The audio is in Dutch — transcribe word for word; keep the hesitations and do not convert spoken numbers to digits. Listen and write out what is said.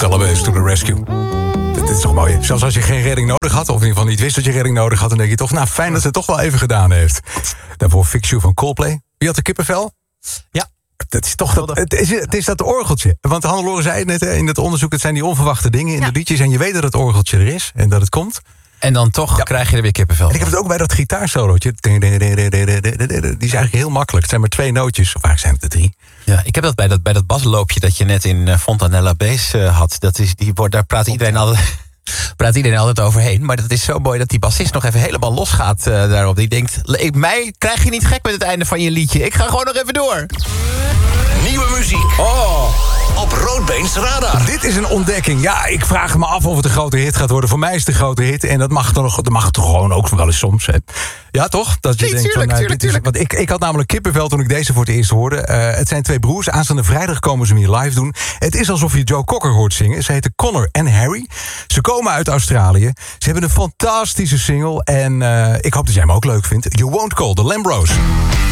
Calabash to the rescue. Dit is toch mooi. Zelfs als je geen redding nodig had, of in ieder geval niet wist dat je redding nodig had, dan denk je toch, nou fijn dat ze het toch wel even gedaan heeft. Daarvoor Fix You van Coldplay. Wie had de kippenvel? Ja. Dat is toch dat, het, is, het is dat orgeltje. Want Hannelore zei het net in het onderzoek, het zijn die onverwachte dingen in ja. de liedjes. En je weet dat het orgeltje er is en dat het komt. En dan toch ja. krijg je er weer kippenvel. En ik heb het ook bij dat gitaarsolootje. Die is eigenlijk heel makkelijk. Het zijn maar twee nootjes. Of eigenlijk zijn het er drie. Ja, ik heb dat bij dat, bij dat basloopje dat je net in Fontanella Base uh, had. Dat is, die wordt, daar praat iedereen altijd... praat iedereen altijd overheen. Maar dat is zo mooi dat die bassist nog even helemaal losgaat uh, daarop. Die denkt, ik, mij krijg je niet gek met het einde van je liedje. Ik ga gewoon nog even door. Nieuwe muziek. Oh. Op Roodbeens Radar. Dit is een ontdekking. Ja, ik vraag me af of het een grote hit gaat worden. Voor mij is het een grote hit. En dat mag toch, dat mag toch gewoon ook wel eens soms. Hè. Ja, toch? Dat je nee, denkt tuurlijk, van, nou, tuurlijk, dit is, tuurlijk. Want ik, ik had namelijk kippenvel toen ik deze voor het eerst hoorde. Uh, het zijn twee broers. Aanstaande vrijdag komen ze hem hier live doen. Het is alsof je Joe Cocker hoort zingen. Ze heten Connor en Harry. Ze komen uit Australië. Ze hebben een fantastische single. En uh, ik hoop dat jij hem ook leuk vindt. You Won't Call, de Lambros.